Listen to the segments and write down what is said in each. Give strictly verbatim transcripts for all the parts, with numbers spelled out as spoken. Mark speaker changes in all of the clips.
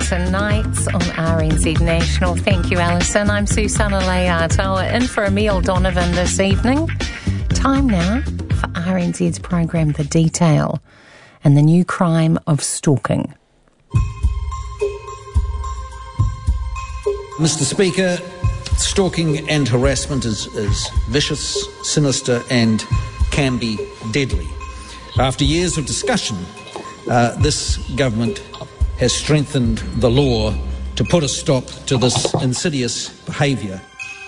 Speaker 1: tonight on R N Z National. Thank you, Alison. I'm Susanna Leartoa, in for Emile Donovan this evening. Time now for R N Z's program The Detail and the new crime of stalking.
Speaker 2: Mister Speaker, stalking and harassment is, is vicious, sinister and can be deadly. After years of discussion, uh, this government has strengthened the law to put a stop to this insidious behaviour.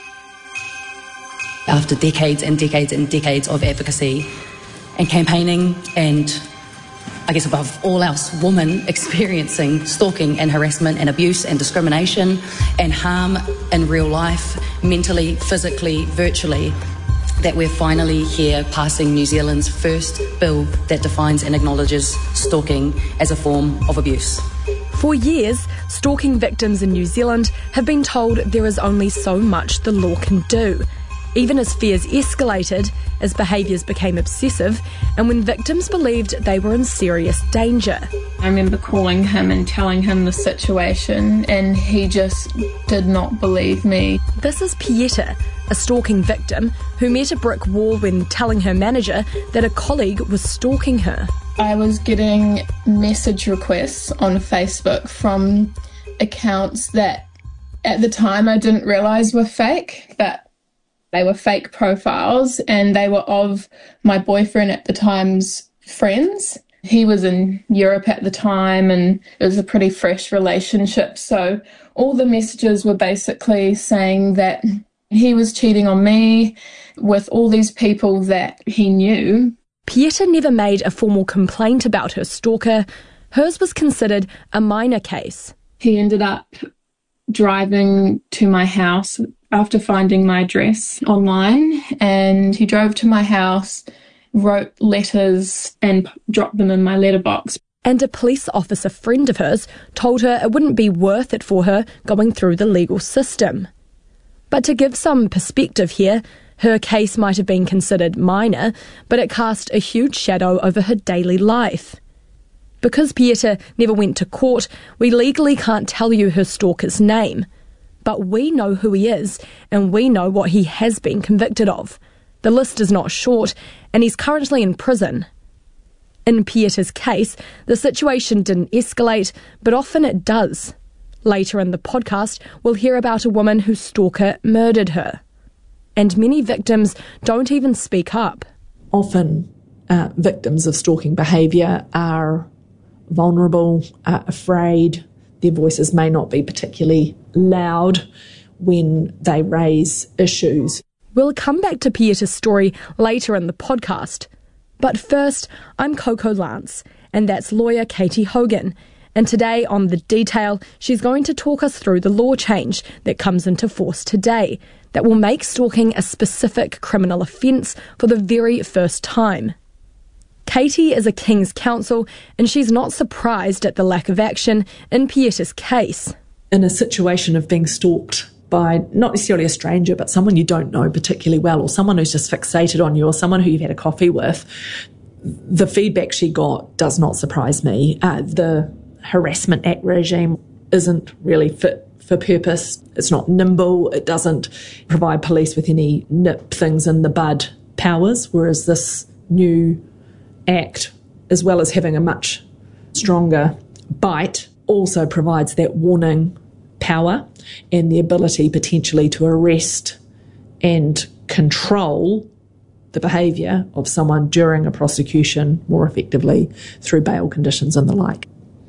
Speaker 3: After decades and decades and decades of advocacy and campaigning and, I guess above all else, women experiencing stalking and harassment and abuse and discrimination and harm in real life, mentally, physically, virtually, that we're finally here passing New Zealand's first bill that defines and acknowledges stalking as a form of abuse.
Speaker 4: For years, stalking victims in New Zealand have been told there is only so much the law can do, even as fears escalated, as behaviours became obsessive, and when victims believed they were in serious danger.
Speaker 5: I remember calling him and telling him the situation, and he just did not believe me.
Speaker 4: This is Pieta, a stalking victim who met a brick wall when telling her manager that a colleague was stalking her.
Speaker 5: I was getting message requests on Facebook from accounts that at the time I didn't realise were fake, but they were fake profiles and they were of my boyfriend at the time's friends. He was in Europe at the time and it was a pretty fresh relationship. So all the messages were basically saying that he was cheating on me with all these people that he knew.
Speaker 4: Pieta never made a formal complaint about her stalker. Hers was considered a minor case.
Speaker 5: He ended up driving to my house after finding my address online, and he drove to my house, wrote letters and dropped them in my letterbox.
Speaker 4: And a police officer friend of hers told her it wouldn't be worth it for her going through the legal system. But to give some perspective here, her case might have been considered minor, but it cast a huge shadow over her daily life. Because Pieta never went to court, we legally can't tell you her stalker's name. But we know who he is, and we know what he has been convicted of. The list is not short, and he's currently in prison. In Pieta's case, the situation didn't escalate, but often it does. Later in the podcast, we'll hear about a woman whose stalker murdered her. And many victims don't even speak up.
Speaker 6: Often uh, victims of stalking behaviour are vulnerable, are afraid. Their voices may not be particularly loud when they raise issues.
Speaker 4: We'll come back to Pieta's story later in the podcast. But first, I'm Coco Lance, and that's lawyer Katie Hogan. And today on The Detail, she's going to talk us through the law change that comes into force today that will make stalking a specific criminal offence for the very first time. Katie is a King's Counsel, and she's not surprised at the lack of action in Pieta's case.
Speaker 6: In a situation of being stalked by not necessarily a stranger, but someone you don't know particularly well, or someone who's just fixated on you, or someone who you've had a coffee with, the feedback she got does not surprise me. Uh, the Harassment Act regime isn't really fit for purpose. It's not nimble. It doesn't provide police with any nip things in the bud powers, whereas this new act, as well as having a much stronger bite, also provides that warning power and the ability potentially to arrest and control the behaviour of someone during a prosecution more effectively through bail conditions and the like.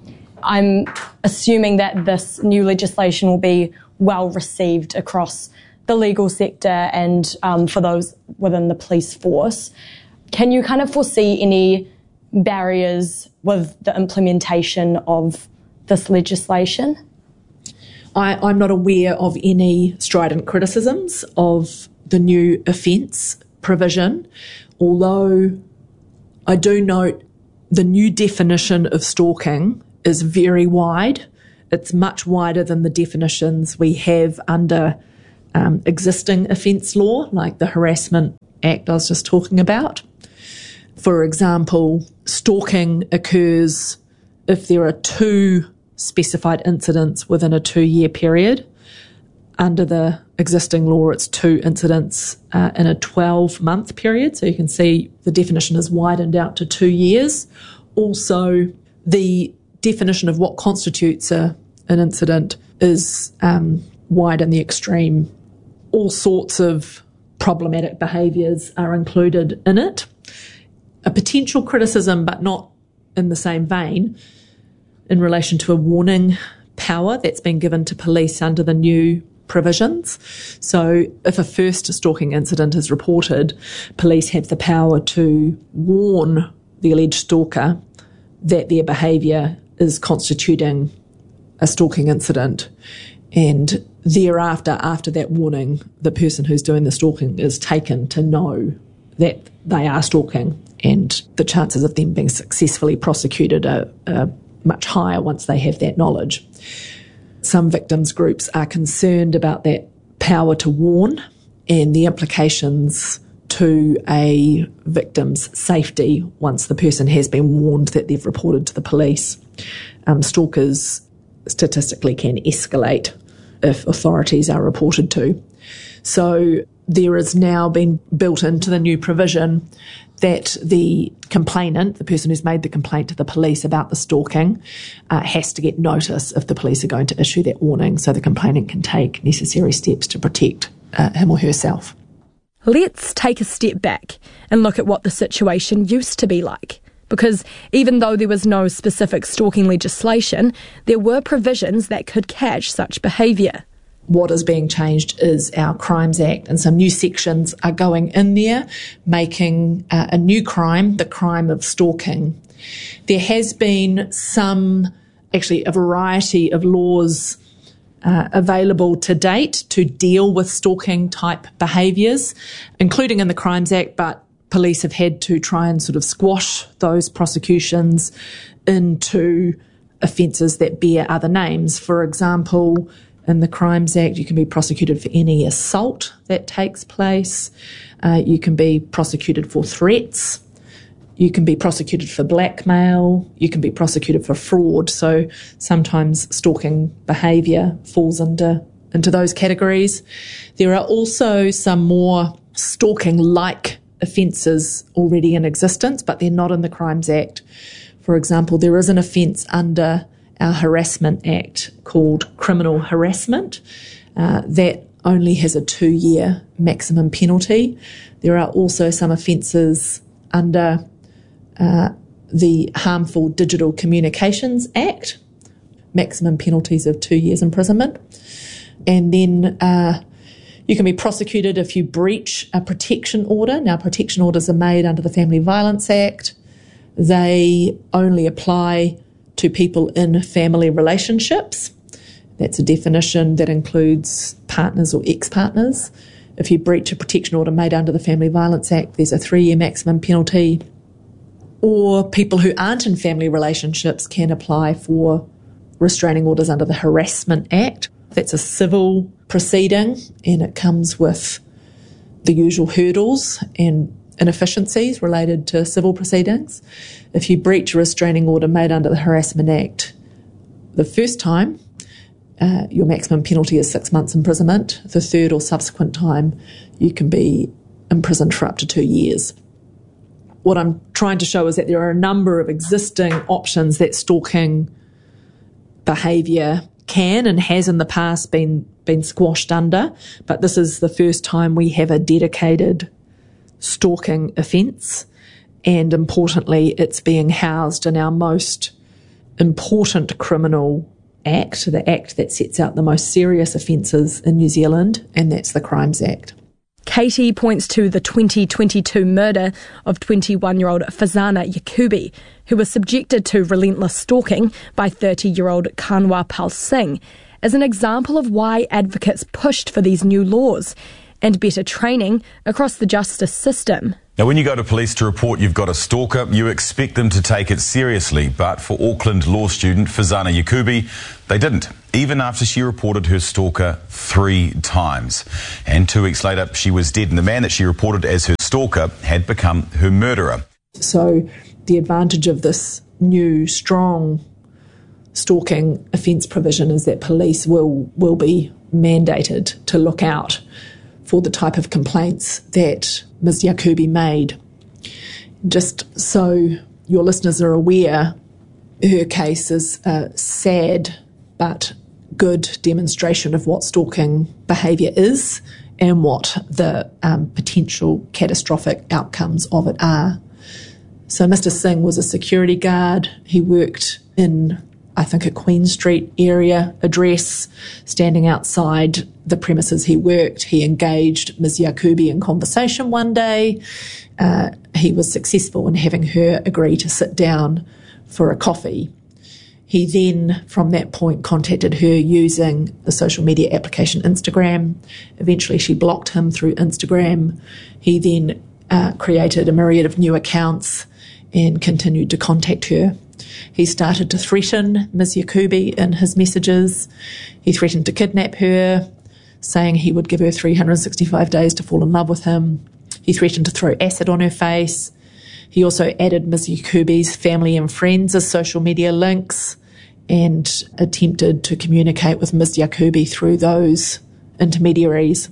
Speaker 7: I'm assuming that this new legislation will be well received across the legal sector and um, for those within the police force. Can you kind of foresee any barriers with the implementation of this legislation?
Speaker 6: I, I'm not aware of any strident criticisms of the new offence provision, although I do note the new definition of stalking is very wide. It's much wider than the definitions we have under um, existing offence law, like the Harassment Act I was just talking about. For example, stalking occurs if there are two specified incidents within a two-year period. Under the existing law, it's two incidents uh, in a twelve-month period. So you can see the definition is widened out to two years. Also, the definition of what constitutes a, an incident is um, wide in the extreme. All sorts of problematic behaviours are included in it. A potential criticism, but not in the same vein, in relation to a warning power that's been given to police under the new provisions. So if a first stalking incident is reported, police have the power to warn the alleged stalker that their behaviour is constituting a stalking incident. And thereafter, after that warning, the person who's doing the stalking is taken to know that they are stalking, and the chances of them being successfully prosecuted are, are much higher once they have that knowledge. Some victims groups are concerned about that power to warn and the implications to a victim's safety once the person has been warned that they've reported to the police. Um, stalkers statistically can escalate if authorities are reported to. So there has now been built into the new provision that the complainant, the person who's made the complaint to the police about the stalking, uh, has to get notice if the police are going to issue that warning, so the complainant can take necessary steps to protect uh, him or herself.
Speaker 4: Let's take a step back and look at what the situation used to be like. Because even though there was no specific stalking legislation, there were provisions that could catch such behaviour.
Speaker 6: What is being changed is our Crimes Act, and some new sections are going in there, making uh, a new crime, the crime of stalking. There has been some, actually a variety of laws uh, available to date to deal with stalking type behaviours, including in the Crimes Act, but police have had to try and sort of squash those prosecutions into offences that bear other names. For example, in the Crimes Act, you can be prosecuted for any assault that takes place. Uh, you can be prosecuted for threats. You can be prosecuted for blackmail. You can be prosecuted for fraud. So sometimes stalking behaviour falls into, into those categories. There are also some more stalking-like offences already in existence, but they're not in the Crimes Act. For example, there is an offence under our Harassment Act called criminal harassment. Uh, that only has a two-year maximum penalty. There are also some offences under uh, the Harmful Digital Communications Act, maximum penalties of two years imprisonment. And then uh, you can be prosecuted if you breach a protection order. Now, protection orders are made under the Family Violence Act. They only apply to people in family relationships. That's a definition that includes partners or ex-partners. If you breach a protection order made under the Family Violence Act, there's a three-year maximum penalty. Or people who aren't in family relationships can apply for restraining orders under the Harassment Act. That's a civil proceeding, and it comes with the usual hurdles and inefficiencies related to civil proceedings. If you breach a restraining order made under the Harassment Act the first time, uh, your maximum penalty is six months imprisonment. The third or subsequent time, you can be imprisoned for up to two years. What I'm trying to show is that there are a number of existing options that stalking behaviour can and has in the past been, been squashed under, but this is the first time we have a dedicated stalking offence, and importantly, it's being housed in our most important criminal act, the act that sets out the most serious offences in New Zealand, and that's the Crimes Act.
Speaker 4: Katie points to the twenty twenty-two murder of twenty-one-year-old Fazana Yakubi, who was subjected to relentless stalking by thirty-year-old Kanwar Pal Singh, as an example of why advocates pushed for these new laws and better training across the justice system.
Speaker 8: Now, when you go to police to report you've got a stalker, you expect them to take it seriously. But for Auckland law student Fazana Yakubi, they didn't, even after she reported her stalker three times. And two weeks later, she was dead, and the man that she reported as her stalker had become her murderer.
Speaker 6: So the advantage of this new, strong stalking offence provision is that police will, will be mandated to look out for the type of complaints that Miz Yakubi made. Just so your listeners are aware, her case is a sad but good demonstration of what stalking behaviour is and what the um, potential catastrophic outcomes of it are. So Mister Singh was a security guard. He worked in, I think, a Queen Street area address. Standing outside the premises he worked, he engaged Miz Yakubi in conversation one day. Uh, he was successful in having her agree to sit down for a coffee. He then, from that point, contacted her using the social media application Instagram. Eventually, she blocked him through Instagram. He then uh, created a myriad of new accounts and continued to contact her. He started to threaten Miz Yakubi in his messages. He threatened to kidnap her, saying he would give her three hundred sixty-five days to fall in love with him. He threatened to throw acid on her face. He also added Miz Yakubi's family and friends as social media links and attempted to communicate with Miz Yakubi through those intermediaries.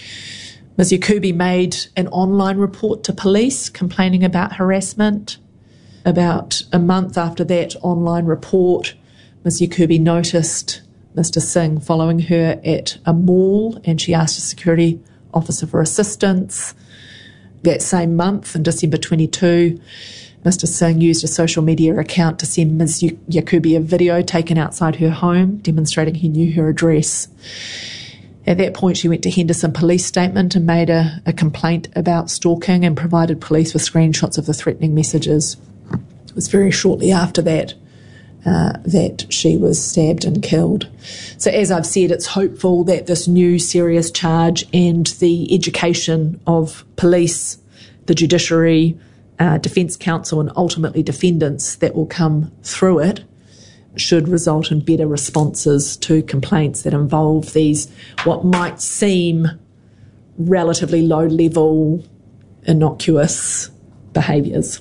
Speaker 6: Miz Yakubi made an online report to police complaining about harassment. About a month after that online report, Miz Yakubi noticed Mister Singh following her at a mall, and she asked a security officer for assistance. That same month, in December twenty-two, Mister Singh used a social media account to send Miz Yakubi a video taken outside her home, demonstrating he knew her address. At that point, she went to Henderson Police Statement and made a, a complaint about stalking and provided police with screenshots of the threatening messages. It was very shortly after that uh, that she was stabbed and killed. So as I've said, it's hopeful that this new serious charge and the education of police, the judiciary, Uh, Defence Counsel and ultimately defendants that will come through it should result in better responses to complaints that involve these what might seem relatively low-level, innocuous behaviours.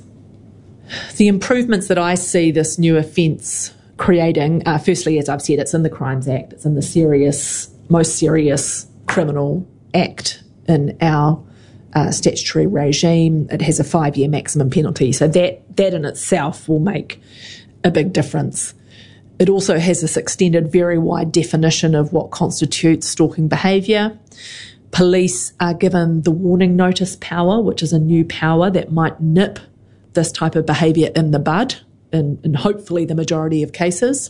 Speaker 6: The improvements that I see this new offence creating are, firstly, as I've said, it's in the Crimes Act, it's in the serious, most serious criminal act in our Uh, statutory regime. It has a five-year maximum penalty, so that that in itself will make a big difference. It also has this extended, very wide definition of what constitutes stalking behaviour. Police are given the warning notice power, which is a new power that might nip this type of behaviour in the bud, in, in hopefully the majority of cases.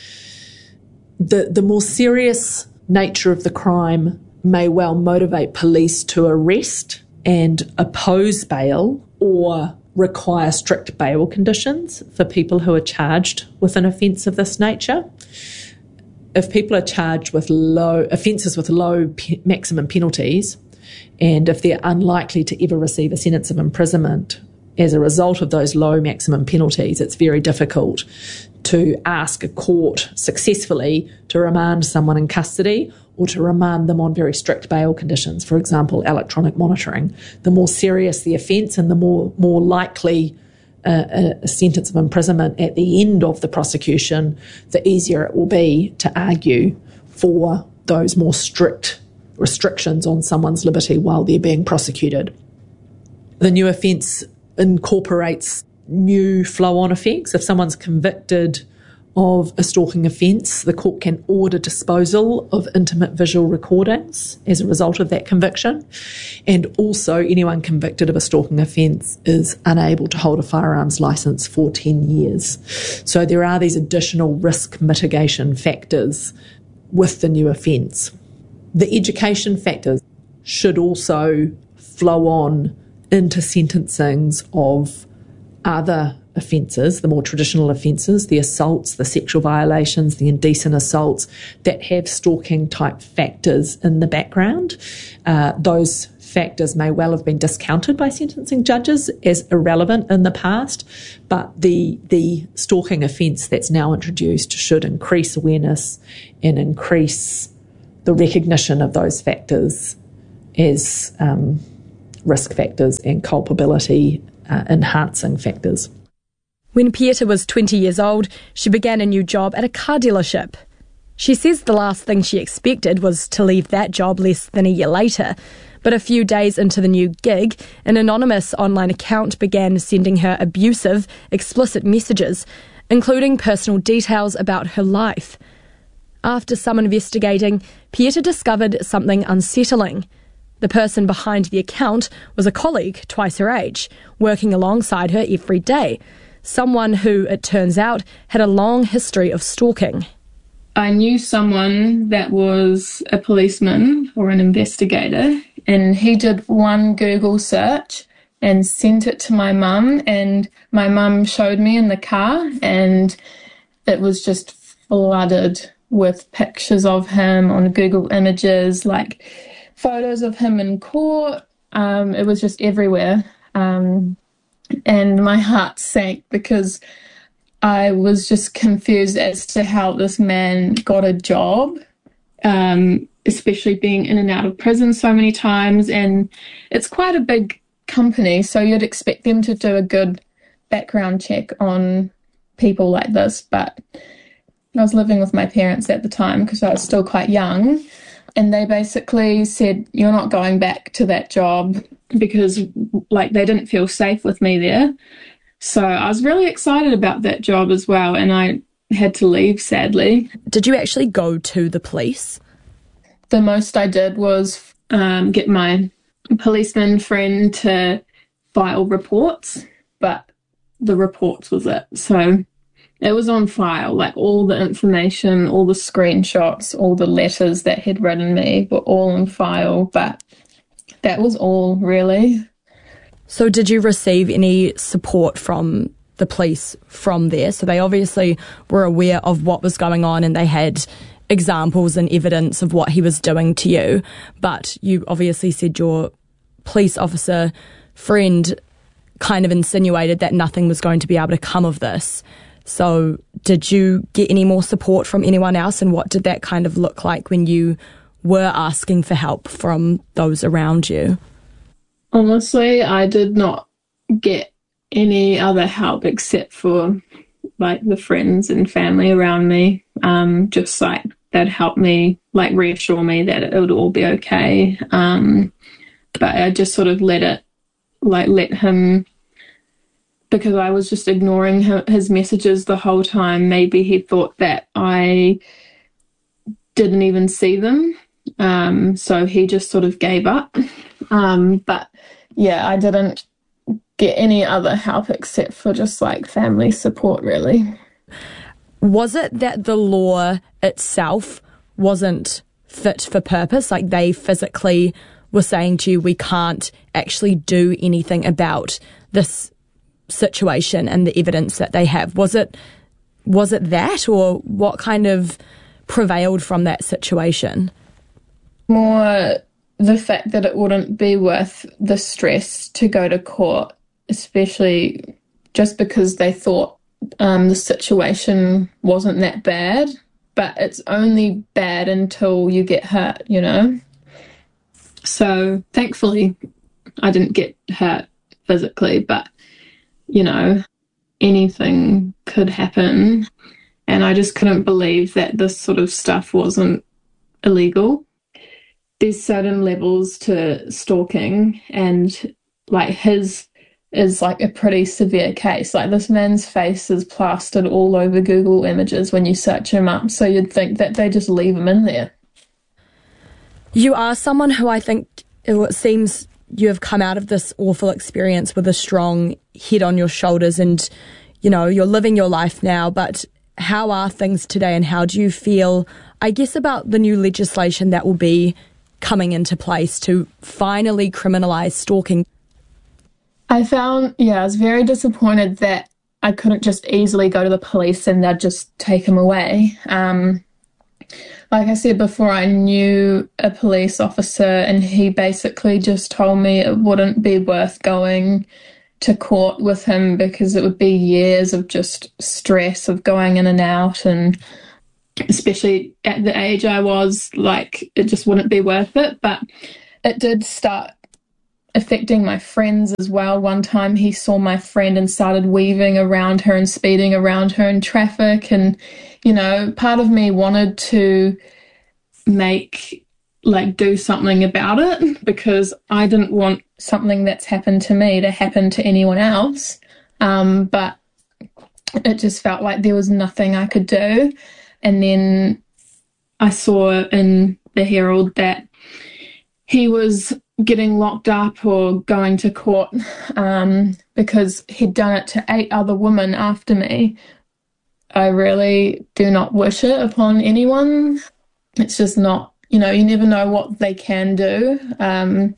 Speaker 6: The, the more serious nature of the crime may well motivate police to arrest and oppose bail or require strict bail conditions for people who are charged with an offence of this nature. If people are charged with low offences with low pe- maximum penalties, and if they're unlikely to ever receive a sentence of imprisonment as a result of those low maximum penalties, it's very difficult to ask a court successfully to remand someone in custody or to remand them on very strict bail conditions, for example, electronic monitoring. The more serious the offence and the more, more likely uh, a, a sentence of imprisonment at the end of the prosecution, the easier it will be to argue for those more strict restrictions on someone's liberty while they're being prosecuted. The new offence incorporates new flow-on effects. If someone's convicted of a stalking offence, the court can order disposal of intimate visual recordings as a result of that conviction. And also, anyone convicted of a stalking offence is unable to hold a firearms licence for ten years. So there are these additional risk mitigation factors with the new offence. The education factors should also flow on into sentencings of other offences, the more traditional offences, the assaults, the sexual violations, the indecent assaults that have stalking type factors in the background. Uh, those factors may well have been discounted by sentencing judges as irrelevant in the past, but the the stalking offence that's now introduced should increase awareness and increase the recognition of those factors as um, risk factors and culpability uh, enhancing factors.
Speaker 4: When Pieta was twenty years old, she began a new job at a car dealership. She says the last thing she expected was to leave that job less than a year later. But a few days into the new gig, an anonymous online account began sending her abusive, explicit messages, including personal details about her life. After some investigating, Pieta discovered something unsettling. The person behind the account was a colleague twice her age, working alongside her every day. Someone who, it turns out, had a long history of stalking.
Speaker 5: I knew someone that was a policeman or an investigator, and he did one Google search and sent it to my mum, and my mum showed me in the car, and it was just flooded with pictures of him on Google Images, like photos of him in court. Um, it was just everywhere. Um, and my heart sank because I was just confused as to how this man got a job, um, especially being in and out of prison so many times. And it's quite a big company, so you'd expect them to do a good background check on people like this. But I was living with my parents at the time because I was still quite young, and they basically said, you're not going back to that job because, like, they didn't feel safe with me there. So I was really excited about that job as well, and I had to leave, sadly.
Speaker 4: Did you actually go to the police?
Speaker 5: The most I did was um, get my policeman friend to file reports, but the reports was it. So it was on file, like all the information, all the screenshots, all the letters that he'd written me were all on file, but that was all, really.
Speaker 4: So did you receive any support from the police from there? So they obviously were aware of what was going on and they had examples and evidence of what he was doing to you. But you obviously said your police officer friend kind of insinuated that nothing was going to be able to come of this. So did you get any more support from anyone else? And what did that kind of look like when you were asking for help from those around you?
Speaker 5: Honestly, I did not get any other help except for, like, the friends and family around me. Um, just, like, that helped me, like, reassure me that it would all be okay. Um, but I just sort of let it, like, let him, because I was just ignoring his messages the whole time. Maybe he thought that I didn't even see them. Um, so he just sort of gave up. Um, but yeah, I didn't get any other help except for just like family support, really.
Speaker 4: Was it that the law itself wasn't fit for purpose? Like they physically were saying to you, we can't actually do anything about this situation and the evidence that they have. Was it, was it that, or what kind of prevailed from that situation?
Speaker 5: More the fact that it wouldn't be worth the stress to go to court, especially just because they thought um, the situation wasn't that bad. But it's only bad until you get hurt, you know? So thankfully I didn't get hurt physically, but, you know, anything could happen. And I just couldn't believe that this sort of stuff wasn't illegal. There's certain levels to stalking, and like his is like a pretty severe case. Like this man's face is plastered all over Google Images when you search him up, so you'd think that they just leave him in there.
Speaker 4: You are someone who I think it seems you have come out of this awful experience with a strong head on your shoulders, and you know you're living your life now, but how are things today, and how do you feel, I guess, about the new legislation that will be coming into place to finally criminalise stalking?
Speaker 5: I found, yeah, I was very disappointed that I couldn't just easily go to the police and they'd just take him away. Um, like I said before, I knew a police officer and he basically just told me it wouldn't be worth going to court with him because it would be years of just stress of going in and out, and especially at the age I was, like, it just wouldn't be worth it. But it did start affecting my friends as well. One time he saw my friend and started weaving around her and speeding around her in traffic. And, you know, part of me wanted to make, like, do something about it, because I didn't want something that's happened to me to happen to anyone else. Um, but it just felt like there was nothing I could do. And then I saw in the Herald that he was getting locked up or going to court um, because he'd done it to eight other women after me. I really do not wish it upon anyone. It's just not, you know, you never know what they can do. Um,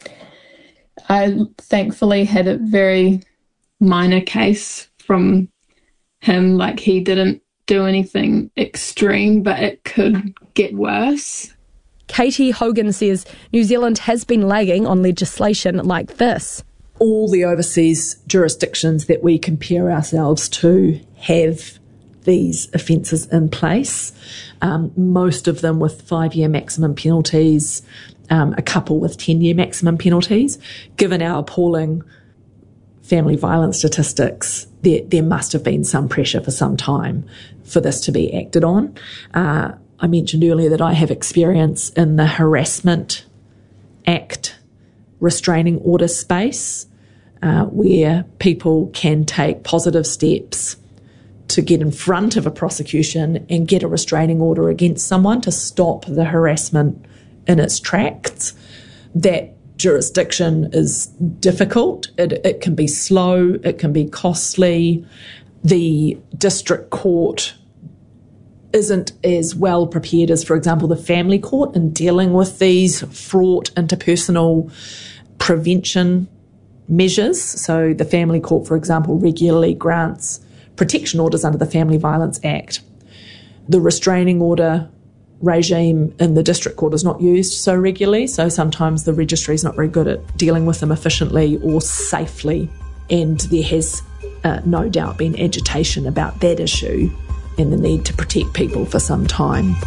Speaker 5: I thankfully had a very minor case from him, like he didn't do anything extreme, but it could get worse.
Speaker 4: Katie Hogan says New Zealand has been lagging on legislation like this.
Speaker 6: All the overseas jurisdictions that we compare ourselves to have these offences in place, um, most of them with five-year maximum penalties, um, a couple with ten-year maximum penalties. Given our appalling family violence statistics, there, there must have been some pressure for some time for this to be acted on. Uh, I mentioned earlier that I have experience in the Harassment Act restraining order space, uh, where people can take positive steps to get in front of a prosecution and get a restraining order against someone to stop the harassment in its tracks. That jurisdiction is difficult. It, it can be slow. It can be costly. The district court isn't as well prepared as, for example, the family court in dealing with these fraught interpersonal prevention measures. So the family court, for example, regularly grants protection orders under the Family Violence Act. The restraining order regime in the district court is not used so regularly, so sometimes the registry is not very good at dealing with them efficiently or safely, and there has uh, no doubt been agitation about that issue and the need to protect people for some time.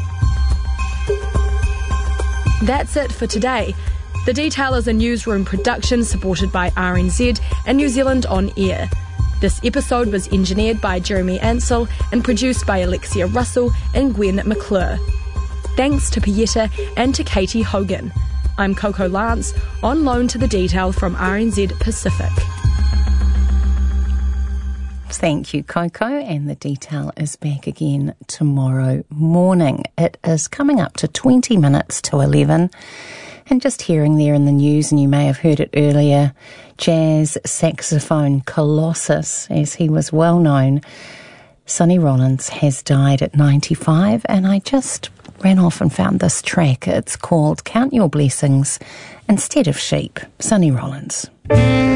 Speaker 4: That's it for today. The Detail is a newsroom production supported by R N Z and New Zealand On Air. This episode was engineered by Jeremy Ansell and produced by Alexia Russell and Gwen McClure. Thanks to Pieta and to Katie Hogan. I'm Coco Lance, on loan to The Detail from R N Z Pacific.
Speaker 1: Thank you, Coco, and The Detail is back again tomorrow morning. It is coming up to twenty minutes to eleven, and just hearing there in the news, and you may have heard it earlier, jazz saxophone colossus, as he was well known, Sonny Rollins, has died at ninety-five, and I just ran off and found this track. It's called Count Your Blessings Instead of Sheep, Sonny Rollins.